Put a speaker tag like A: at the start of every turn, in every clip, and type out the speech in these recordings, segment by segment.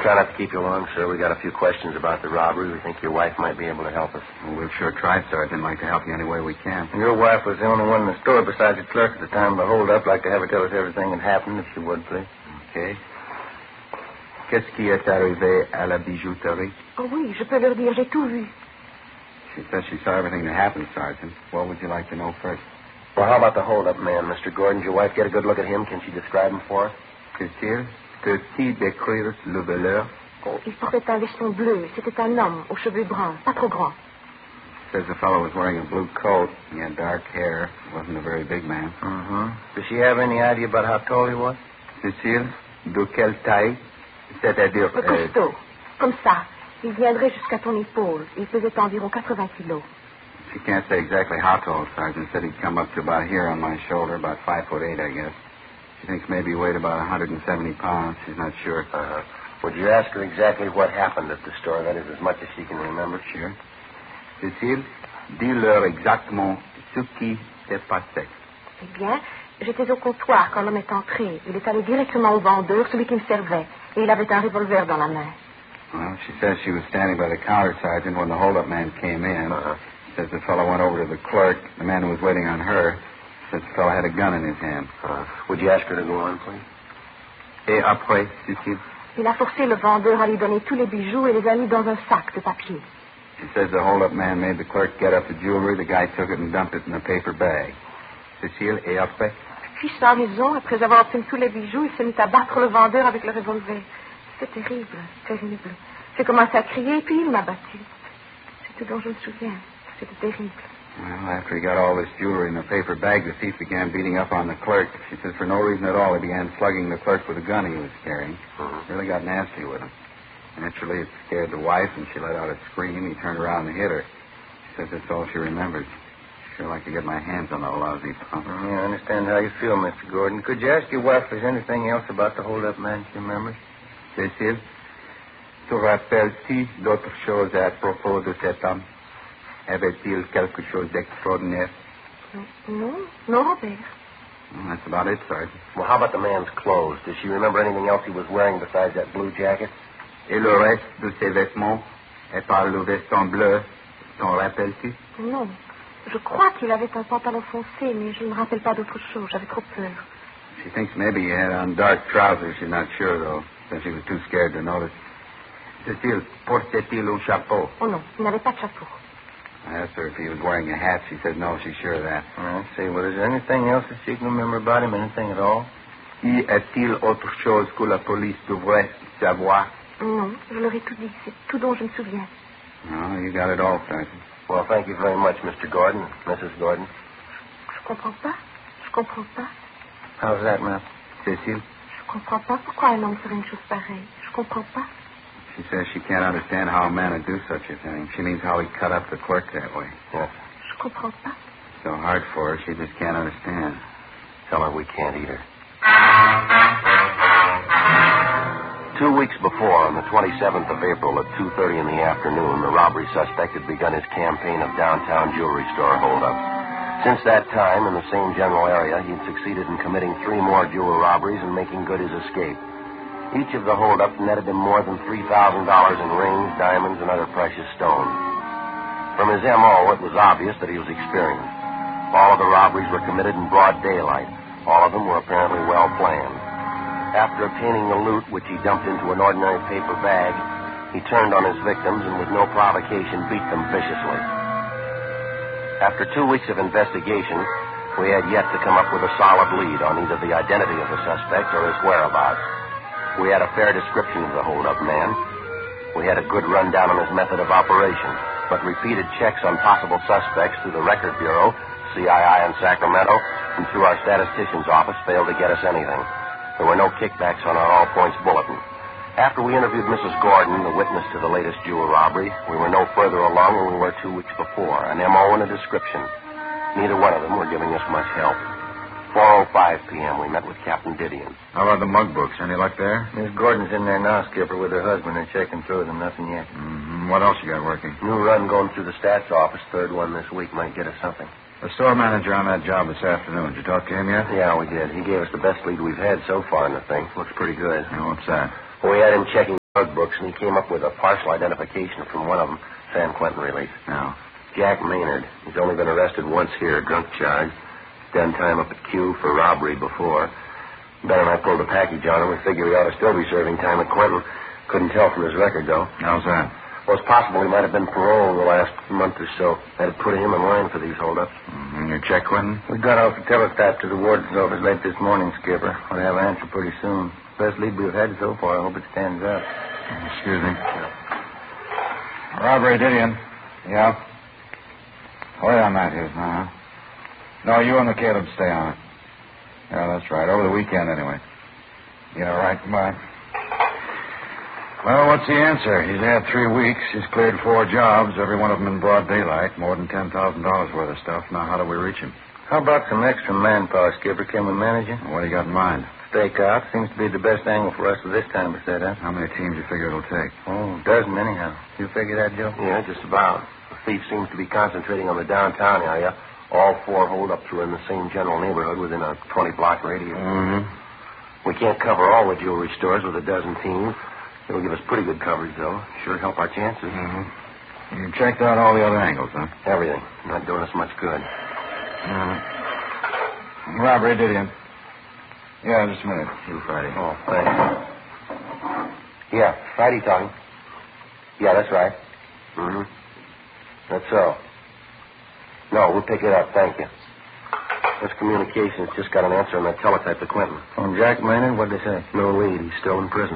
A: We'll try not to keep you long, sir. We got a few questions about the robbery. We think your wife might be able to help us.
B: Well, we've sure tried, Sergeant. Like to help you any way we can.
A: Your wife was the only one in the store besides the clerk at the time of the hold-up. Like to have her tell us everything that happened, if she would, please.
B: Okay. Qu'est-ce qui est arrivé à la bijouterie?
C: Oh, oui, je peux leur dire, j'ai tout vu.
B: She says she saw everything that happened, Sergeant. What would you like to know first?
A: Well, how about the hold-up man, Mr. Gordon? Did your wife get a good look at him? Can she describe him for us?
B: Qu'est-il? Peut-il décrire le voleur?
C: Oh, il portait un veston bleu. C'était un homme aux cheveux bruns, pas trop grands.
B: Says the fellow was wearing a blue coat. He had dark hair. Wasn't a very big man.
A: Mm-hmm. Does she have any idea about how tall he was?
B: Cécile, de quelle taille? C'est-à-dire...
C: Costaud. Comme ça. Il viendrait jusqu'à ton épaule. Il pesait environ 80 kilos.
B: She can't say exactly how tall, Sergeant. Said he'd come up to about here on my shoulder, about 5'8", I guess. She thinks maybe he weighed about 170 pounds. She's not sure.
A: Uh-huh. Would you ask her exactly what happened at the store? That is as much as she can remember.
B: Sure. Cécile, dis-leur exactement ce qui s'est passé.
C: Eh bien, j'étais au comptoir quand l'homme est entré. Il est allé directement au vendeur, celui qui me servait. Et il avait un revolver dans la main.
B: Well, she says she was standing by the counter, Sergeant, when the hold-up man came in.
A: Uh-huh.
B: Says the fellow went over to the clerk, the man who was waiting on her. Says the fellow had a gun in his hand.
A: Would you ask her to go on, please?
B: Et après, Cécile?
C: Il a forcé le vendeur à lui donner tous les bijoux et les a mis dans un sac de papier.
B: She says the hold-up man made the clerk get up the jewelry. The guy took it and dumped it in a paper bag. Cécile, et après?
C: Puis, à la maison, après avoir obtenu tous les bijoux, il s'est mis à battre le vendeur avec le revolver. C'est terrible, terrible. J'ai commencé à crier et puis il m'a battu. C'est tout dont je me souviens. C'était terrible.
B: Well, after he got all this jewelry in a paper bag, the thief began beating up on the clerk. She says for no reason at all, he began slugging the clerk with a gun he was carrying. Really got nasty with him. Naturally, it scared the wife, and she let out a scream. He turned around and hit her. She says that's all she remembers. Sure like to get my hands on that lousy pump.
A: I understand how you feel, Mr. Gordon. Could you ask your wife if there's anything else about the hold-up man she remembers?
B: Cécile, te rappelles-tu d'autres choses à propos de cet homme? Avait-il quelque chose d'extraordinaire?
C: Non, non, Robert.
B: Well, that's about it, Sergeant.
A: Well, how about the man's clothes? Does she remember anything else he was wearing besides that blue jacket?
B: Et le reste de ses vêtements, et par le veston bleu, t'en rappelles-tu?
C: Non. Je crois qu'il avait un pantalon foncé, mais je ne me rappelle pas d'autre chose. J'avais trop peur.
B: She thinks maybe he had on dark trousers. She's not sure, though, since she was too scared to notice. Cécile, portait-il un chapeau?
C: Oh non, il n'avait pas de chapeau.
B: I asked her if he was wearing a hat. She said no, she's sure of that.
A: I see. Well, is there anything else that she can remember about him? Anything at all?
B: Y a-t-il autre chose que la police devrait savoir?
C: Non, je leur ai tout dit. C'est tout dont je me souviens.
B: No, you got it all, Sergeant.
A: Well, thank you very much, Mr. Gordon, Mrs. Gordon.
C: Je comprends pas. Je comprends pas.
A: How's that, ma'am?
B: Cécile?
C: Je comprends pas pourquoi un homme ferait une chose pareille. Je comprends pas.
B: She says she can't understand how a man would do such a thing. She means how he cut up the clerk that way.
A: Yes.
C: Je comprends pas.
B: So hard for her, she just can't understand.
A: Tell her we can't either. 2 weeks before, on the 27th of April at 2:30 in the afternoon, the robbery suspect had begun his campaign of downtown jewelry store holdups. Since that time, in the same general area, he'd succeeded in committing 3 more jewel robberies and making good his escape. Each of the holdups netted him more than $3,000 in rings, diamonds, and other precious stones. From his M.O., it was obvious that he was experienced. All of the robberies were committed in broad daylight. All of them were apparently well planned. After obtaining the loot, which he dumped into an ordinary paper bag, he turned on his victims and with no provocation beat them viciously. After 2 weeks of investigation, we had yet to come up with a solid lead on either the identity of the suspect or his whereabouts. We had a fair description of the hold-up man. We had a good rundown on his method of operation, but repeated checks on possible suspects through the Record Bureau, CII in Sacramento, and through our statistician's office failed to get us anything. There were no kickbacks on our all-points bulletin. After we interviewed Mrs. Gordon, the witness to the latest jewel robbery, we were no further along than we were 2 weeks before, an M.O. and a description. Neither one of them were giving us much help. 4:05 p.m., we met with Captain Didion.
B: How about the mug books? Any luck there?
A: Miss Gordon's in there now, Skipper, with her husband. They're checking through them. Nothing yet.
B: Mm-hmm. What else you got working?
A: New run going through the stats office. Third one this week might get us something.
B: The store manager on that job this afternoon. Did you talk to him yet?
A: Yeah, we did. He gave us the best lead we've had so far in the thing. Looks pretty good.
B: Yeah, what's that?
A: We had him checking drug books, and he came up with a partial identification from one of them, San Quentin release.
B: No.
A: Jack Maynard. He's only been arrested once here, drunk charge. Done time up at Q for robbery before. Ben and I pulled a package on him. We figure he ought to still be serving time at Quentin. Couldn't tell from his record, though.
B: How's that?
A: Well, it's possible he might have been paroled the last month or so. That'd put him in line for these holdups.
B: Mm-hmm. You check, Quentin?
D: We got off the telegraph to the warden's office late this morning, Skipper. We'll have an answer pretty soon. Best lead we've had so far. I hope it stands up.
B: Excuse me. Robbery, Didion. Yeah? Wait on that, Hughes, now, huh? No, you and the Caleb stay on it. Yeah, that's right. Over the weekend, anyway. Yeah, right. Goodbye. Well, what's the answer? He's had 3 weeks. He's cleared 4 jobs, every one of them in broad daylight. More than $10,000 worth of stuff. Now, how do we reach him?
D: How about some extra manpower, Skipper? Can we manage it?
B: What do you got in mind?
D: Stakeout seems to be the best angle for us at this time of setup.
B: How many teams you figure it'll take?
D: Oh, a dozen anyhow. You figure that, Joe?
A: Yeah, just about. The thief seems to be concentrating on the downtown area. All 4 holdups were in the same general neighborhood within a 20-block radius.
D: Mm-hmm.
A: We can't cover all the jewelry stores with a dozen teams. It'll give us pretty good coverage, though. Sure help our chances.
B: Mm-hmm. You checked out all the other angles, huh?
A: Everything. Not doing us much good.
B: Robbery, Didion. Yeah, just a minute.
A: You, Friday. Oh, thanks. Yeah, Friday talking. Yeah, that's right. Mm-hmm. That's so. No, we'll pick it up. Thank you. This communications just got an answer on that teletype to Quentin.
D: On Jack Maynard? What'd they say?
A: No lead. He's still in prison.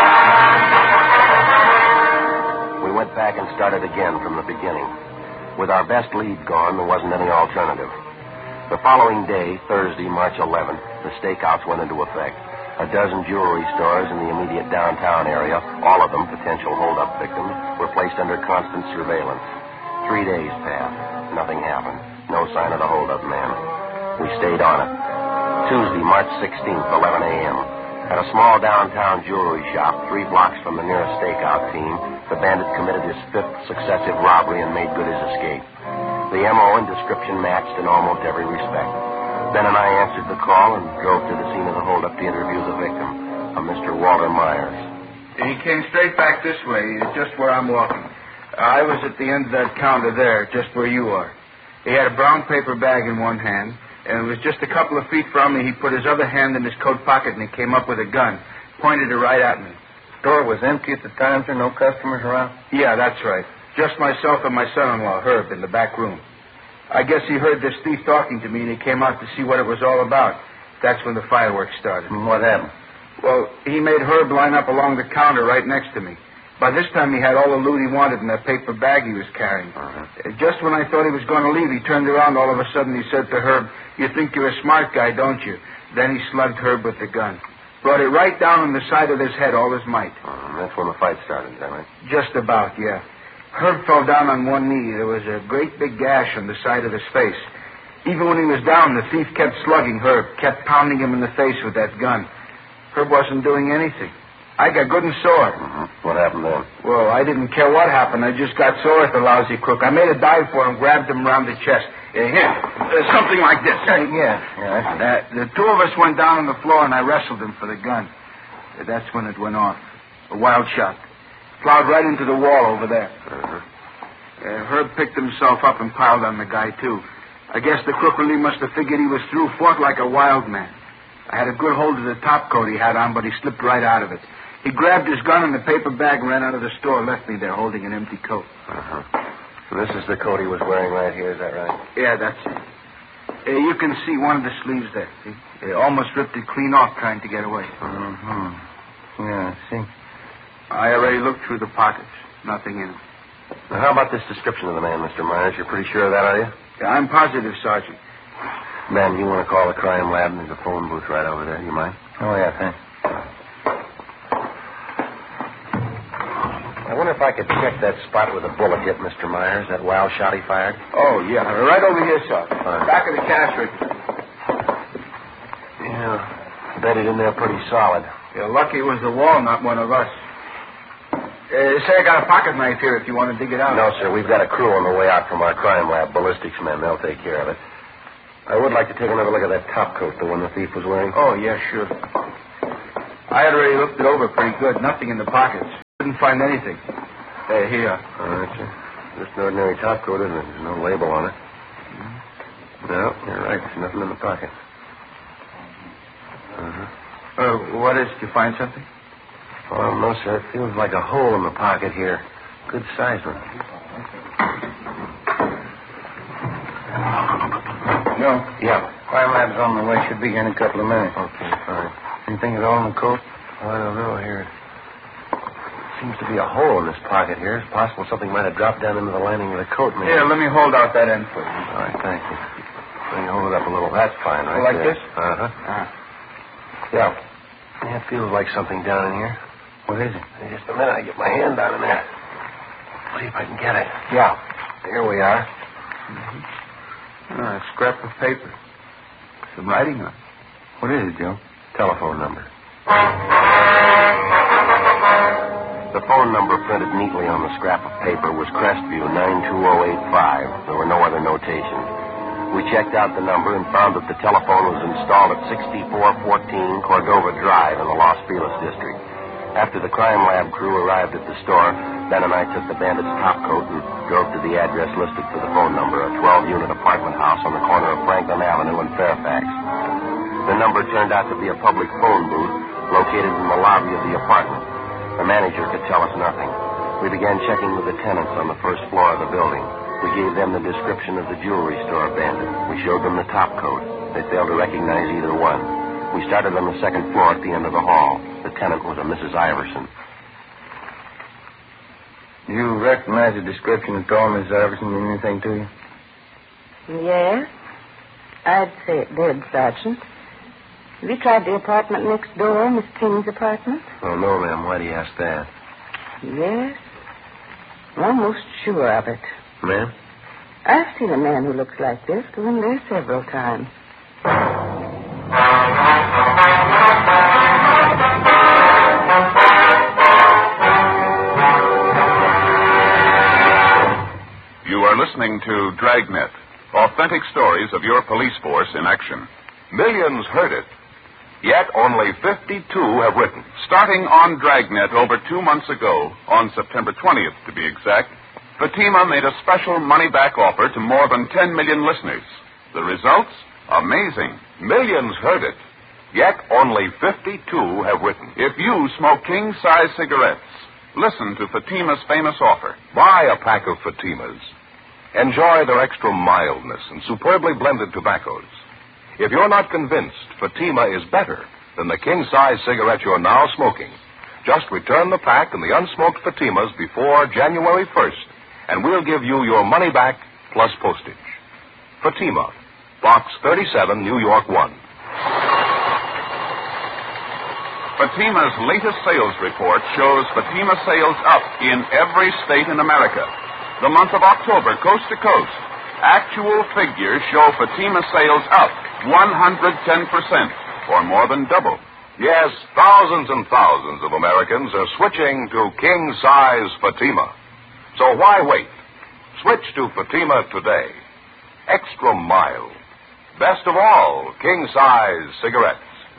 A: We went back and started again from the beginning. With our best lead gone, there wasn't any alternative. The following day, Thursday, March 11th, the stakeouts went into effect. A dozen jewelry stores in the immediate downtown area, all of them potential holdup victims, were placed under constant surveillance. 3 days passed. Nothing happened. No sign of the holdup man. We stayed on it. Tuesday, March 16th, 11 a.m. At a small downtown jewelry shop, 3 blocks from the nearest stakeout team, the bandit committed his 5th successive robbery and made good his escape. The M.O. and description matched in almost every respect. Ben and I answered the call and drove to the scene of the holdup to interview the victim, a Mr. Walter Myers.
E: He came straight back this way, just where I'm walking. I was at the end of that counter there, just where you are. He had a brown paper bag in one hand, and it was just a couple of feet from me. He put his other hand in his coat pocket, and he came up with a gun, pointed it right at me.
D: Store was empty at the time, sir? No customers around?
E: Yeah, that's right. Just myself and my son-in-law, Herb, in the back room. I guess he heard this thief talking to me, and he came out to see what it was all about. That's when the fireworks started.
D: And what happened?
E: Well, he made Herb line up along the counter right next to me. By this time, he had all the loot he wanted in that paper bag he was carrying. Just when I thought he was going to leave, he turned around. All of a sudden, he said to Herb, "You think you're a smart guy, don't you?" Then he slugged Herb with the gun. Brought it right down on the side of his head, all his might.
A: That's when the fight started, is that right?
E: Just about, yeah. Herb fell down on one knee. There was a great big gash on the side of his face. Even when he was down, the thief kept slugging Herb, kept pounding him in the face with that gun. Herb wasn't doing anything. I got good and sore.
A: What happened then?
E: Well, I didn't care what happened. I just got sore at the lousy crook. I made a dive for him, grabbed him around the chest. Here, something like this.
D: Yeah.
E: The 2 of us went down on the floor, and I wrestled him for the gun. That's when it went off. A wild shot. Plowed right into the wall over there. Herb picked himself up and piled on the guy, too. I guess the crook really must have figured he was through, fought like a wild man. I had a good hold of the top coat he had on, but he slipped right out of it. He grabbed his gun and the paper bag and ran out of the store, left me there holding an empty coat.
A: So this is the coat he was wearing right here, is that right?
E: Yeah, that's it. You can see one of the sleeves there. See? He almost ripped it clean off trying to get away.
D: Yeah, I see.
E: I already looked through the pockets. Nothing in them.
A: Now, how about this description of the man, Mr. Myers? You're pretty sure of that, are you?
E: Yeah, I'm positive, Sergeant.
A: Ben, you want to call the crime lab? There's a phone booth right over there. You mind?
D: Oh, yeah, thanks.
A: I wonder if I could check that spot where the bullet hit Mr. Myers, that wild shot he fired.
E: Oh, yeah. Right over here, Sergeant. Back of the cash register.
A: Yeah. Bet it in there pretty solid.
E: You're lucky it was the wall, not one of us. Say, I got a pocket knife here if you want to dig it out.
A: No, sir. We've got a crew on the way out from our crime lab. Ballistics men. They'll take care of it. I would like to take another look at that top coat, the one the thief was wearing.
E: Oh, yeah, sure. I had already looked it over pretty good. Nothing in the pockets. Couldn't find anything. Here.
A: All right, sir. Just an ordinary top coat, isn't it? There's no label on it. No, you're right. There's nothing in the pocket.
E: What is it? Did you find something?
A: Oh, no, sir. It feels like a hole in the pocket here. Good size one.
D: No.
A: Yeah.
D: Crime lab's on the way. Should be here in a couple of minutes.
A: Okay, fine.
D: Anything at all in the coat?
A: Oh, I don't know. Here. Seems to be a hole in this pocket here. It's possible something might have dropped down into the lining of the coat, maybe.
E: Here, let me hold out that end for you.
A: All right, thank you. Let me hold it up a little. That's fine, right?
E: Like
A: there.
E: this?
A: Uh-huh. Yeah. Yeah, it feels like something down in here.
D: What is it?
A: Hey, just a minute. I get my hand down in there. See if I can get it.
E: Yeah.
A: Here we are.
E: A scrap of paper. Some writing on it.
D: What is it, Joe?
A: Telephone number. The phone number printed neatly on the scrap of paper was Crestview 92085. There were no other notations. We checked out the number and found that the telephone was installed at 6414 Cordova Drive in the Los Feliz district. After the crime lab crew arrived at the store, Ben and I took the bandit's top coat and drove to the address listed for the phone number, a 12-unit apartment house on the corner of Franklin Avenue and Fairfax. The number turned out to be a public phone booth located in the lobby of the apartment. The manager could tell us nothing. We began checking with the tenants on the first floor of the building. We gave them the description of the jewelry store bandit. We showed them the top coat. They failed to recognize either one. We started on the second floor at the end of the hall. The tenant was a Mrs. Iverson.
D: Do you recognize the description at all, Miss Iverson? Mean anything to you?
F: Yes. I'd say it did, Sergeant. Have you tried the apartment next door, Miss King's apartment?
A: Oh, no, ma'am. Why do you ask that?
F: Yes. I'm almost sure of it.
A: Ma'am?
F: I've seen a man who looks like this go in there several times.
G: You are listening to Dragnet, authentic stories of your police force in action.
H: Millions heard it, yet only 52 have written.
G: Starting on Dragnet over 2 months ago, on September 20th to be exact, Fatima made a special money-back offer to more than 10 million listeners. The results? Amazing.
H: Millions heard it, yet only 52 have written.
G: If you smoke king-size cigarettes, listen to Fatima's famous offer.
H: Buy a pack of Fatimas. Enjoy their extra mildness and superbly blended tobaccos. If you're not convinced Fatima is better than the king-size cigarette you're now smoking, just return the pack and the unsmoked Fatimas before January 1st, and we'll give you your money back plus postage. Fatima, Box 37, New York 1.
G: Fatima's latest sales report shows Fatima sales up in every state in America. The month of October, coast to coast, actual figures show Fatima sales up 110%, or more than double.
H: Yes, thousands and thousands of Americans are switching to king-size Fatima. So why wait? Switch to Fatima today. Extra mild. Best of all, king-size cigarettes.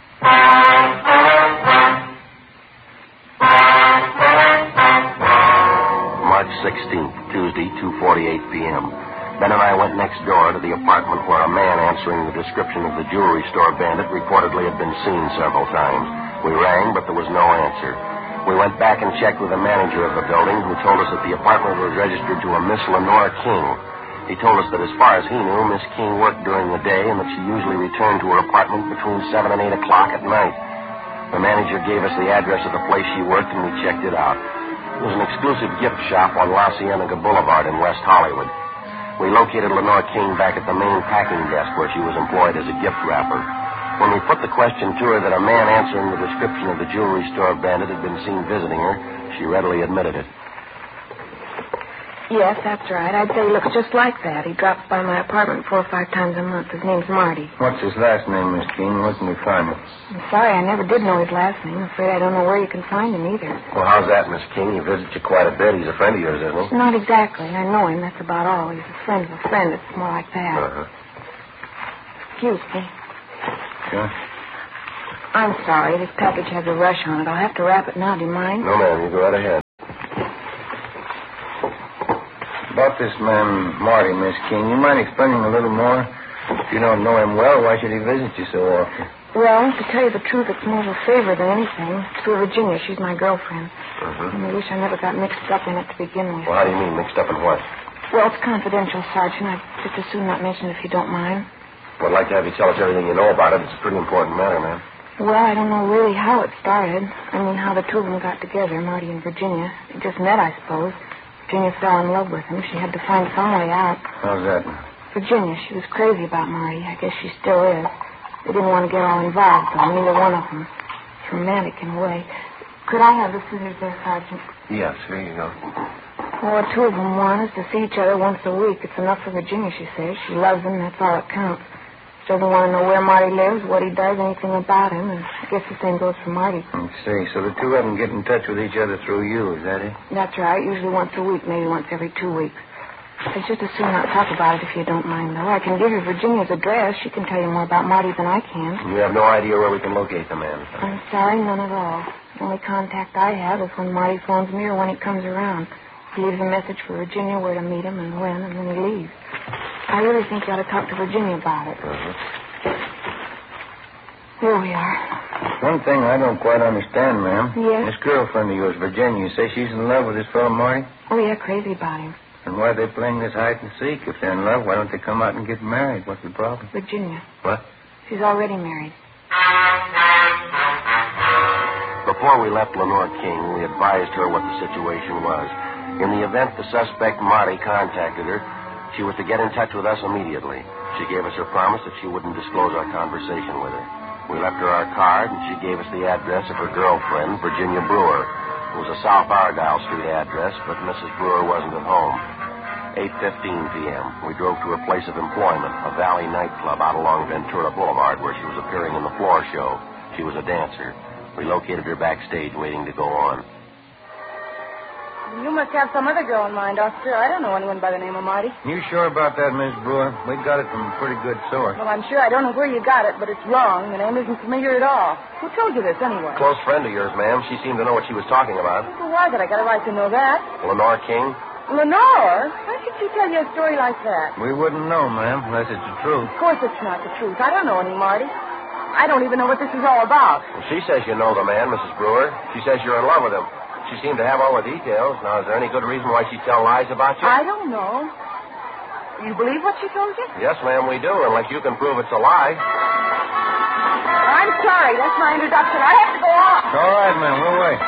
A: March 16th, Tuesday, 2:48 p.m. Ben and I went next door to the apartment where a man answering the description of the jewelry store bandit reportedly had been seen several times. We rang, but there was no answer. We went back and checked with the manager of the building, who told us that the apartment was registered to a Miss Lenore King. He told us that as far as he knew, Miss King worked during the day and that she usually returned to her apartment between 7 and 8 o'clock at night. The manager gave us the address of the place she worked, and we checked it out. It was an exclusive gift shop on La Cienega Boulevard in West Hollywood. We located Lenore King back at the main packing desk where she was employed as a gift wrapper. When we put the question to her that a man answering the description of the jewelry store bandit had been seen visiting her, she readily admitted it.
C: Yes, that's right. I'd say he looks just like that. He drops by my apartment 4 or 5 times a month. His name's Marty.
D: What's his last name, Miss King? Where can we find him?
C: I'm sorry, I never did know his last name. I'm afraid I don't know where you can find him either.
A: Well, how's that, Miss King? He visits you quite a bit. He's a friend of yours, isn't he?
C: Not exactly. I know him. That's about all. He's a friend of a friend. It's more like that. Excuse me.
D: Sure.
C: I'm sorry. This package has a rush on it. I'll have to wrap it now. Do you mind?
A: No, ma'am. You go right ahead.
D: about this man, Marty, Miss King. You mind explaining a little more? If you don't know him well, why should he visit you so often?
C: Well, to tell you the truth, it's more of a favor than anything. It's for Virginia. She's my girlfriend. And I wish I never got mixed up in it to begin with.
A: Well, how do you mean, mixed up in what?
C: Well, it's confidential, Sergeant. I'd just as soon not mention it if you don't mind.
A: Well, I'd like to have you tell us everything you know about it. It's a pretty important matter, man.
C: Well, I don't know really how it started. I mean, how the two of them got together, Marty and Virginia. They just met, I suppose. Virginia fell in love with him. She had to find some way out.
D: How's that?
C: Virginia, she was crazy about Marty. I guess she still is. They didn't want to get all involved, though, neither one of them. It's romantic in a way. Could I have the scissors there, Sergeant?
A: Yes, here you go.
C: Well, the two of them want us to see each other once a week. It's enough for Virginia, she says. She loves him, that's all that counts. She doesn't want to know where Marty lives, what he does, anything about him, and I guess the same goes for Marty.
D: Let's see. So the two of them get in touch with each other through you, is that it?
C: That's right, usually once a week, maybe once every 2 weeks. I'd just as soon not talk about it if you don't mind, though. I can give you Virginia's address. She can tell you more about Marty than I can.
A: You have no idea where we can locate the man.
C: I'm sorry, none at all. The only contact I have is when Marty phones me or when he comes around. He leaves a message for Virginia where to meet him and when, and then he leaves. I really think you ought to talk to Virginia about it. Here we are.
D: One thing I don't quite understand, ma'am.
C: Yes?
D: This girlfriend of yours, Virginia, you say she's in love with this fellow Marty?
C: Oh, yeah, crazy about him.
D: And why are they playing this hide and seek? If they're in love, why don't they come out and get married? What's the problem?
C: Virginia.
A: What?
C: She's already married.
A: Before we left Lenore King, we advised her what the situation was. In the event the suspect, Marty, contacted her, she was to get in touch with us immediately. She gave us her promise that she wouldn't disclose our conversation with her. We left her our card, and she gave us the address of her girlfriend, Virginia Brewer. It was a South Argyle Street address, but Mrs. Brewer wasn't at home. 8:15 p.m. We drove to her place of employment, a Valley nightclub out along Ventura Boulevard, where she was appearing in the floor show. She was a dancer. We located her backstage, waiting to go on.
F: You must have some other girl in mind, officer. I don't know anyone by the name of Marty.
D: You sure about that, Miss Brewer? We got it from a pretty good source.
F: Well, I'm sure I don't know where you got it, but it's wrong. The name isn't familiar at all. Who told you this, anyway?
A: Close friend of yours, ma'am. She seemed to know what she was talking about.
F: Well, why did I got a right to know that?
A: Lenore King.
F: Lenore? Why should she tell you a story like that?
D: We wouldn't know, ma'am, unless it's the truth.
F: Of course it's not the truth. I don't know any Marty. I don't even know what this is all about.
A: Well, she says you know the man, Mrs. Brewer. She says you're in love with him. She seemed to have all the details. Now, is there any good reason why she'd tell lies about you?
F: I don't know. You believe what she told you?
A: Yes, ma'am, we do, unless you can prove it's a lie.
F: I'm sorry. That's my introduction. I have to go on.
D: All right, ma'am. We'll wait.